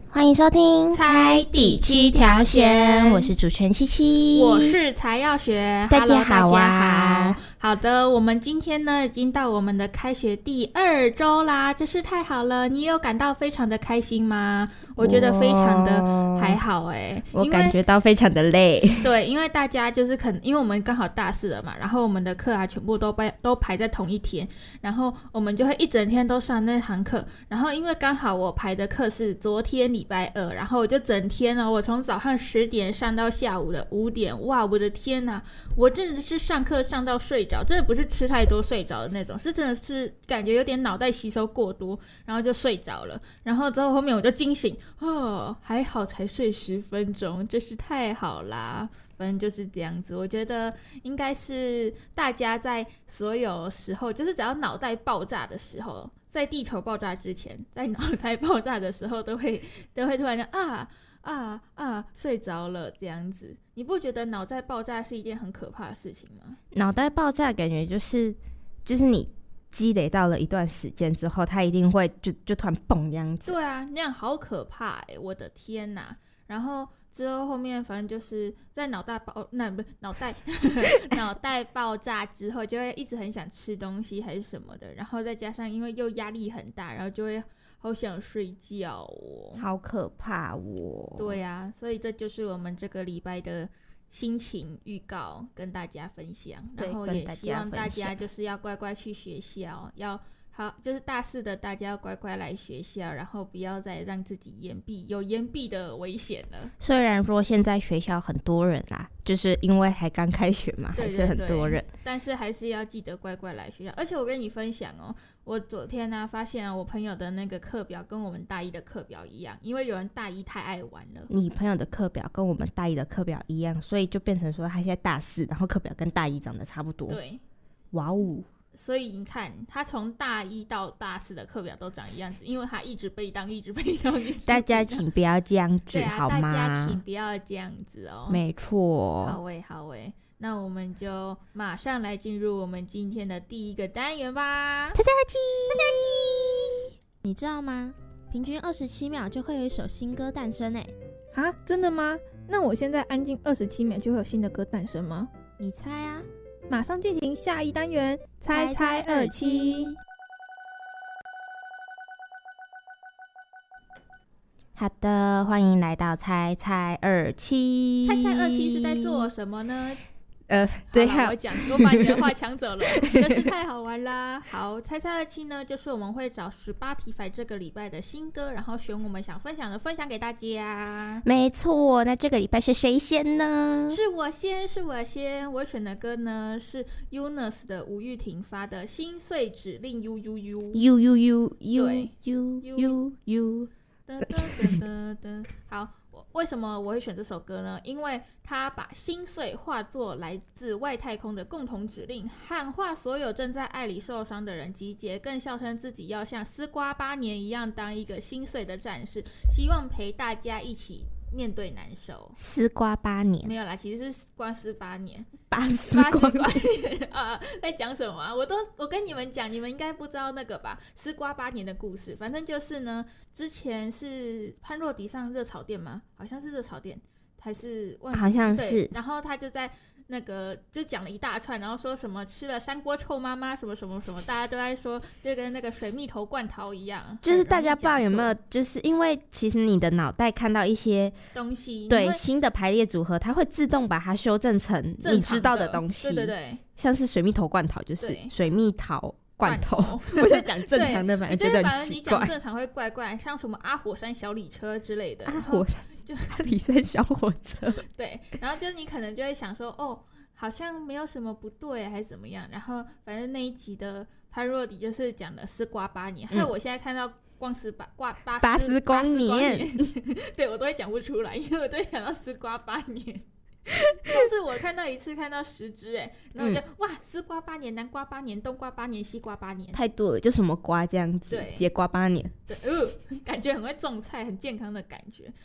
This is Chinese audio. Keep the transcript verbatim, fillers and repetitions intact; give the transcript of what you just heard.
欢迎收听猜第七条线， 我是主持人七七， 我是才要学。 大家好啊， Hello, 大家好。好的，我们今天呢已经到我们的开学第二周啦，真是太好了。你有感到非常的开心吗？我觉得非常的还好哎、欸， 我感觉到非常的累。 对，因为大家就是可能因为我们刚好大四了嘛，然后我们的课啊全部都排都排在同一天，然后我们就会一整天都上那堂课。然后因为刚好我排的课是昨天礼拜二，然后我就整天哦，我从早上十点上到下午的五点，哇，我的天哪！我真的是上课上到睡着，真的不是吃太多睡着的那种，是真的是感觉有点脑袋吸收过多，然后就睡着了。然后之后后面我就惊醒，哦，还好才睡十分钟，真是太好啦。反正就是这样子，我觉得应该是大家在所有时候，就是只要脑袋爆炸的时候，在地球爆炸之前，在脑袋爆炸的时候，都会都会突然间啊啊啊睡着了这样子。你不觉得脑袋爆炸是一件很可怕的事情吗？ 脑袋爆炸感觉就是就是你积累到了一段时间之后，它一定会就就突然蹦这样子。 对啊，那样好可怕哎、欸！我的天哪！然后之后后面反正就是在脑袋爆那不是脑袋脑袋爆炸之后，就会一直很想吃东西还是什么的，然后再加上因为又压力很大，然后就会好想睡觉哦， 好可怕哦。 对啊，所以这就是我们这个礼拜的心情预告，跟大家分享，然后也希望大家就是要乖乖去学校，要好，就是大四的大家要乖乖来学校，然后不要再让自己延毕，有延毕的危险了。 虽然说现在学校很多人啦，就是因为还刚开学嘛， 对对对， 还是很多人， 但是还是要记得乖乖来学校。而且我跟你分享哦，我昨天呢、啊、发现啊，我朋友的那个课表跟我们大一的课表一样，因为有人大一太爱玩了。 你朋友的课表跟我们大一的课表一样，所以就变成说他现在大四，然后课表跟大一长得差不多。 对， 哇哦！ 所以你看，他从大一到大四的课表都长一样子，因为他一直被当，一直被当，一直被当。 大家请不要这样子， 对啊， 好吗？ 大家请不要这样子哦。 没错。 好诶，好诶，那我们就马上来进入我们今天的第一个单元吧。 猜猜机， 猜猜机， 你知道吗？平均二十七秒就会有一首新歌诞生诶。 啊，真的吗？那我现在安静二十七秒就会有新的歌诞生吗？ 你猜啊！ 马上进行下一单元，猜猜二七。 好的，欢迎来到猜猜二七。 猜猜二七是在做什么呢？ 呃，对啊，我讲，我把你的话抢走了，真是太好玩啦！好，猜猜二七呢，就是我们会找十八题反这个礼拜的新歌，然后选我们想分享的分享给大家。 没错，那这个礼拜是谁先呢？ 是我先，是我先。我选的歌呢是 Eunice 的吴玉婷发的《心碎指令 U U U》。 U U U U U U U。 哒哒哒哒哒。好。为什么我会选这首歌呢？因为它把心碎化作来自外太空的共同指令，喊话所有正在爱里受伤的人集结，更笑称自己要像丝瓜八年一样当一个心碎的战士，希望陪大家一起面对难受。 丝瓜八年没有啦，其实是瓜丝八年， 八丝瓜年啊，在讲什么啊？我都我跟你们讲，你们应该不知道那个吧？丝瓜八年的故事，反正就是呢，之前是潘若迪上热炒店吗？好像是热炒店，还是忘记好像是。 然后他就在那个就讲了一大串，然后说什么吃了山锅臭妈妈什么什么什么，大家都在说就跟那个水蜜桃罐头一样。 就是大家不知道有没有，就是因为其实你的脑袋看到一些东西， 对新的排列组合，它会自动把它修正成你知道的东西。 对对对， 像是水蜜桃罐头就是水蜜桃罐头， 罐头我在讲正常的，反正觉得很奇怪。 你讲正常会怪怪，像什么阿火山小礼车之类的。 阿火山就阿里山小火车。 对，然后就是你可能就会想说，哦，好像没有什么不对，还是怎么样。然后反正那一集的潘若迪就是讲了丝瓜八年，还有我现在看到光丝八挂八八丝光年， 对我都会讲不出来，因为我都会想到丝瓜八年。但是我看到一次看到十只哎，然后我就、嗯、哇，丝瓜八年，南瓜八年，冬瓜八年，西瓜八年， 太多了，就什么瓜这样子， 对， 节瓜八年， 对，呃，感觉很会种菜，很健康的感觉。